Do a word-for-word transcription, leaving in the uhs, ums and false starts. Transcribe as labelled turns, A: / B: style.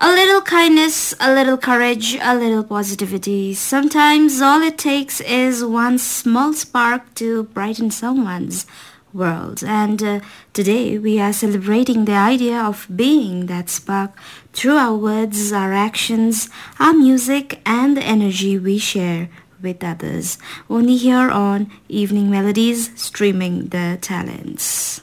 A: A little kindness, a little courage, a little positivity. Sometimes all it takes is one small spark to brighten someone's world. And uh, today we are celebrating the idea of being that spark through our words, our actions, our music, and the energy we share with others. Only here on Evening Melodies, streaming the talents.